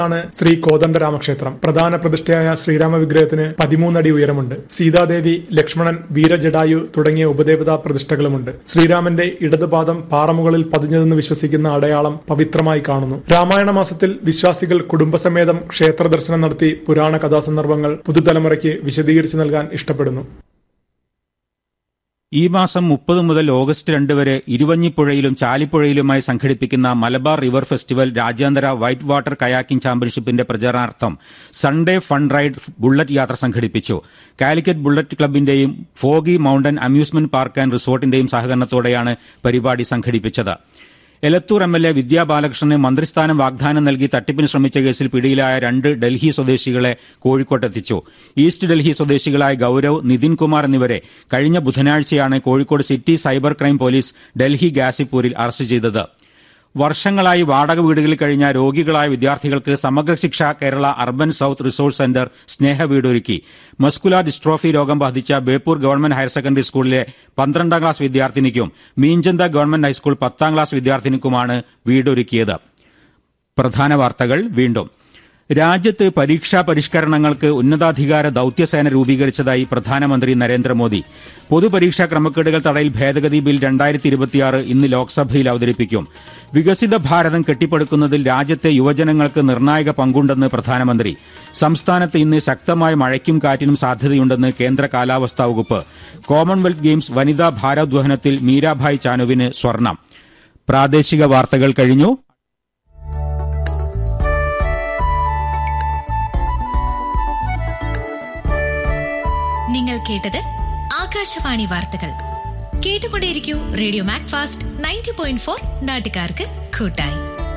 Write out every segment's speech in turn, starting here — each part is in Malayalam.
ാണ് ശ്രീ കോദണ്ഡരാമക്ഷേത്രം. പ്രധാന പ്രതിഷ്ഠയായ ശ്രീരാമ വിഗ്രഹത്തിന് 13 അടി ഉയരമുണ്ട്. സീതാദേവി, ലക്ഷ്മണൻ, വീരജടായു തുടങ്ങിയ ഉപദേവതാ പ്രതിഷ്ഠകളുമുണ്ട്. ശ്രീരാമന്റെ ഇടതുപാദം പാറമുകളിൽ പതിഞ്ഞതെന്ന് വിശ്വസിക്കുന്ന അടയാളം പവിത്രമായി കാണുന്നു. രാമായണ മാസത്തിൽ വിശ്വാസികൾ കുടുംബസമേതം ക്ഷേത്ര ദർശനം നടത്തി പുരാണ കഥാസന്ദർഭങ്ങൾ പുതുതലമുറയ്ക്ക് വിശദീകരിച്ചു നൽകാൻ ഇഷ്ടപ്പെടുന്നു. ഈ മാസം 30 മുതൽ ഓഗസ്റ്റ് 2 വരെ ഇരുവഞ്ഞിപ്പുഴയിലും ചാലിപ്പുഴയിലുമായി സംഘടിപ്പിക്കുന്ന മലബാർ റിവർ ഫെസ്റ്റിവൽ രാജ്യാന്തര വൈറ്റ് വാട്ടർ കയാക്കിംഗ് ചാമ്പ്യൻഷിപ്പിന്റെ പ്രചരണാർത്ഥം സൺഡേ ഫൺ റൈഡ് ബുള്ളറ്റ് യാത്ര സംഘടിപ്പിച്ചു. Calicut bullet ക്ലബിന്റെയും foggy mountain amusement park and റിസോർട്ടിന്റെയും സഹകരണത്തോടെയാണ് പരിപാടി സംഘടിപ്പിച്ചത്. എലത്തൂർ എംഎൽഎ വിദ്യാ ബാലകൃഷ്ണന് മന്ത്രിസ്ഥാനം വാഗ്ദാനം നൽകി തട്ടിപ്പിന് ശ്രമിച്ച കേസിൽ പിടിയിലായ 2 ഡൽഹി സ്വദേശികളെ കോഴിക്കോട്ടെത്തിച്ചു. ഈസ്റ്റ് ഡൽഹി സ്വദേശികളായ ഗൌരവ്, നിതിൻ കുമാർ എന്നിവരെ കഴിഞ്ഞ ബുധനാഴ്ചയാണ് Kozhikode city cyber crime police Delhi ഗാസിപ്പൂരിൽ arrest ചെയ്തത്. വർഷങ്ങളായി വാടക വീടുകളിൽ കഴിഞ്ഞ രോഗികളായ വിദ്യാർത്ഥികൾക്ക് സമഗ്ര ശിക്ഷ Kerala urban south resource centre സ്നേഹ വീടൊരുക്കി. മസ്കുലാർ ഡിസ്ട്രോഫി രോഗം ബാധിച്ച ബേപ്പൂർ ഗവൺമെന്റ് ഹയർ സെക്കൻഡറി സ്കൂളിലെ 12ാം ക്ലാസ് വിദ്യാർത്ഥിനിക്കും മീഞ്ചന്ത ഗവൺമെന്റ് ഹൈസ്കൂൾ 10ാം ക്ലാസ് വിദ്യാർത്ഥിനിക്കുമാണ് വീടൊരുക്കിയത്. പ്രധാന വാർത്തകൾ വീണ്ടും. രാജ്യത്ത് പരീക്ഷാ പരിഷ്കരണങ്ങൾക്ക് ഉന്നതാധികാര ദൌത്യസേന രൂപീകരിച്ചതായി പ്രധാനമന്ത്രി നരേന്ദ്രമോദി. പൊതുപരീക്ഷാ ക്രമക്കേടുകൾ തടയൽ ഭേദഗതി ബിൽ 2026 ഇന്ന് ലോക്സഭയിൽ അവതരിപ്പിക്കും. വികസിത ഭാരതം കെട്ടിപ്പടുക്കുന്നതിൽ രാജ്യത്തെ യുവജനങ്ങൾക്ക് നിർണായക പങ്കുണ്ടെന്ന് പ്രധാനമന്ത്രി. സംസ്ഥാനത്ത് ഇന്ന് ശക്തമായ മഴയ്ക്കും കാറ്റിനും സാധ്യതയുണ്ടെന്ന് കേന്ദ്ര കാലാവസ്ഥാ വകുപ്പ്. കോമൺവെൽത്ത് ഗെയിംസ് വനിതാ ഭാരോദ്വഹനത്തിൽ മീരാഭായ് ചാനുവിന് സ്വർണം. പ്രാദേശിക വാർത്തകൾ കഴിഞ്ഞു. നിങ്ങൾ കേട്ടത് ആകാശവാണി വാർത്തകൾ. കേട്ടുകൊണ്ടേയിരിക്കൂ റേഡിയോ മാക്ഫാസ്റ്റ് 90.4 നാട്ടുകാർക്ക് കൂട്ടായി.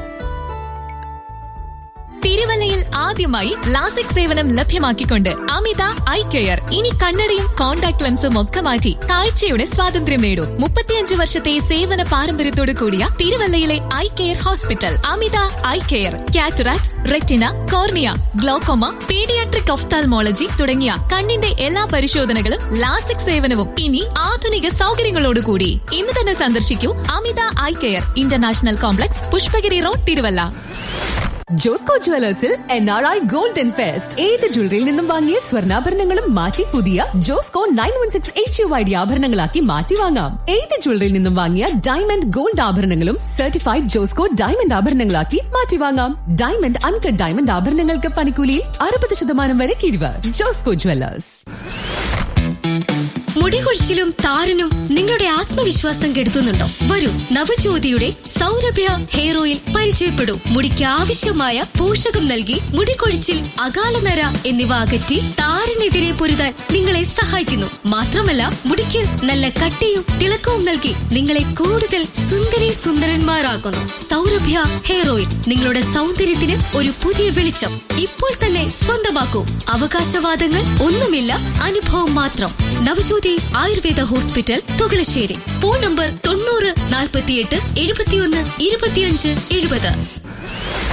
തിരുവല്ലയിൽ ആദ്യമായി ലാസിക് സേവനം ലഭ്യമാക്കിക്കൊണ്ട് അമിത ഐ കെയർ. ഇനി കണ്ണടയും കോൺടാക്ട് ലെൻസും ഒക്കെ മാറ്റി കാഴ്ചയുടെ സ്വാതന്ത്ര്യം നേടൂ. 35 വർഷത്തെ സേവന പാരമ്പര്യത്തോട് കൂടിയ തിരുവല്ലയിലെ ഐ കെയർ ഹോസ്പിറ്റൽ അമിത eye care. Cataract, retina, cornea, glaucoma, paediatric ophthalmology തുടങ്ങിയ കണ്ണിന്റെ എല്ലാ പരിശോധനകളും ലാസിക് സേവനവും ഇനി ആധുനിക സൗകര്യങ്ങളോടുകൂടി. ഇന്ന് തന്നെ സന്ദർശിക്കൂ അമിത eye care, international complex, Pushpagiri road, Thiruvalla. Josco ജ്വല്ലേഴ്സിൽ NRI golden fest. ഏത് ജ്വല്ലറിയിൽ നിന്നും വാങ്ങിയ സ്വർണ്ണാഭരണങ്ങളും മാറ്റി പുതിയ ജോസ്കോ 916 HUID ആഭരണങ്ങളാക്കി മാറ്റി വാങ്ങാം. ഏത് ജ്വല്ലറിയിൽ നിന്നും വാങ്ങിയ ഡയമണ്ട് ഗോൾഡ് ആഭരണങ്ങളും സർട്ടിഫൈഡ് ജോസ്കോ ഡയമണ്ട് ആഭരണങ്ങളാക്കി മാറ്റി വാങ്ങാം. ഡയമണ്ട്, അൺകട്ട് ഡയമണ്ട് ആഭരണങ്ങൾക്ക് പണിക്കൂലിയിൽ 60% വരെ കിഴിവ്. ജോസ്കോ ജ്വല്ലേഴ്സ്. മുടികൊഴിച്ചിലും താരനും നിങ്ങളുടെ ആത്മവിശ്വാസം കെടുത്തുന്നുണ്ടോ? വരൂ, നവജ്യോതിയുടെ സൗരഭ്യ ഹെയർ ഓയിൽ പരിചയപ്പെടൂ. മുടിക്ക് ആവശ്യമായ പോഷകം നൽകി മുടികൊഴിച്ചിൽ, അകാലനര എന്നിവ അകറ്റി താരനെതിരെ പൊരുതാൻ നിങ്ങളെ സഹായിക്കുന്നു. മാത്രമല്ല, മുടിക്ക് നല്ല കട്ടിയും തിളക്കവും നൽകി നിങ്ങളെ കൂടുതൽ സുന്ദരി സുന്ദരന്മാരാക്കുന്നു. സൗരഭ്യ ഹെയർ ഓയിൽ നിങ്ങളുടെ സൗന്ദര്യത്തിന് ഒരു പുതിയ വെളിച്ചം. ഇപ്പോൾ തന്നെ സ്വന്തമാക്കൂ. അവകാശവാദങ്ങൾ ഒന്നുമില്ല, അനുഭവം മാത്രം. Navajyothi Ayurveda hospital, Thukalassery. Phone number 90 48 71 25 70.